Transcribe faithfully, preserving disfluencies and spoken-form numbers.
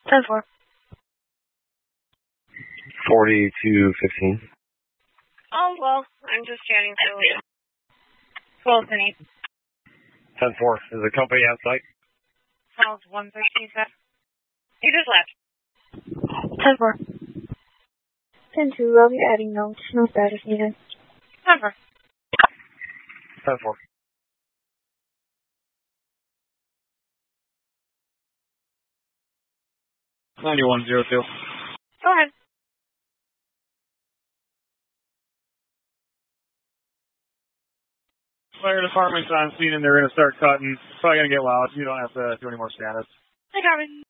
ten four. forty-two fifteen. Oh, well, I'm just chatting to twelve and eight. ten four. Is the company on site? twelve one thirteen seven. You just left. ten four. ten two, I'll be adding notes. No status needed. ten four. ten four. ninety-one zero two. Go ahead. Fire department's on scene and they're going to start cutting. It's probably going to get loud. You don't have to do any more status. I got it.